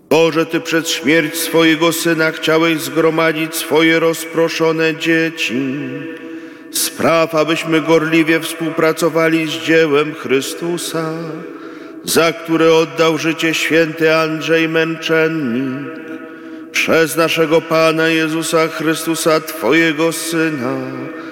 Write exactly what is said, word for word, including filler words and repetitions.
To, że Ty przez śmierć swojego Syna chciałeś zgromadzić swoje rozproszone dzieci, spraw, abyśmy gorliwie współpracowali z dziełem Chrystusa, za które oddał życie święty Andrzej Męczennik, przez naszego Pana Jezusa Chrystusa, Twojego Syna,